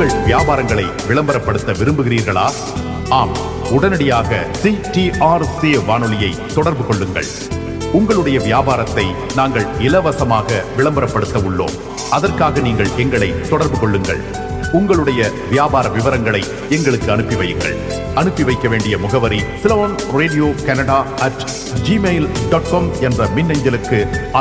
உங்கள் வியாபாரங்களை விளம்பரப்படுத்த விரும்புகிறீர்களா? ஆம், உடனடியாக CTRC வானொலியை தொடர்பு கொள்ளுங்கள். உங்களுடைய வியாபாரத்தை நாங்கள் இலவசமாக விளம்பரப்படுத்த உள்ளோம். அதற்காக நீங்கள் எங்களை தொடர்பு கொள்ளுங்கள். உங்களுடைய வியாபார விவரங்களை எங்களுக்கு அனுப்பி வையுங்கள். அனுப்பி வைக்க வேண்டிய முகவரி ceylon radio canada@gmail.com என்ற மின்னஞ்சலுக்கு